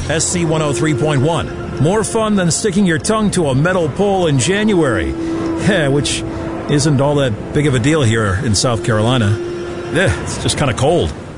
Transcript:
SC103.1. More fun than sticking your tongue to a metal pole in January. Which isn't all that big of a deal here in South Carolina. It's just kind of cold.